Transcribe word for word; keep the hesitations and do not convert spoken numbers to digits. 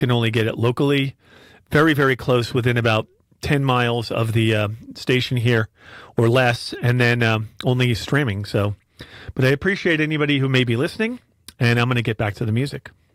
can only get it locally, very, very close, within about ten miles of the uh, station here or less, and then um, only streaming. So, but I appreciate anybody who may be listening, and I'm going to get back to the music.